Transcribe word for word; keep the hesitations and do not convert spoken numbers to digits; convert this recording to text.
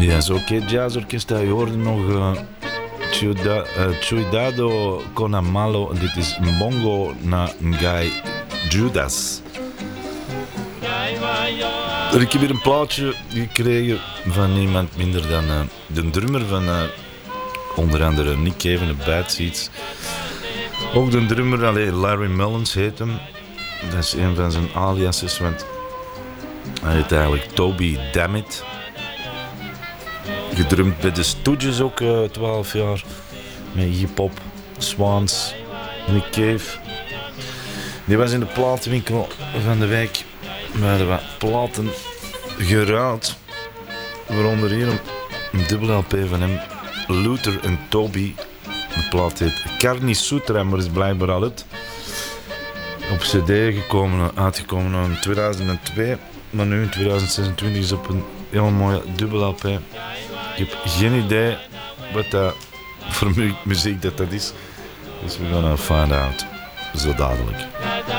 Ja, zo oké, okay, jazzorkest. Je hoorde nog uh, Ciuda, uh, Cuidado con Amalo. Dit is Mbongo na Guy Judas. Ik heb hier een plaatje gekregen van niemand minder dan uh, de drummer van uh, onder andere Nick Cave en de Bad Seeds. Ook de drummer, allee, Larry Mullins heet hem. Dat is een van zijn aliases, want hij heet eigenlijk Toby Dammit. Gedrumd bij de Stooges ook uh, twaalf jaar. Met hip-hop, Swans, Nick Cave. Die was in de platenwinkel van de wijk. We hadden wat platen geruild. Waaronder hier een, een dubbele L P van hem. Luther en Toby. De plaat heet Carni Sutra, maar is blijkbaar al uit. Op cd gekomen, uitgekomen in tweeduizend twee. Maar nu in tweeduizend zesentwintig is op een heel mooie dubbele L P. Ik heb geen idee wat dat voor muziek dat, dat is. Dus we gaan find out. Zo dadelijk.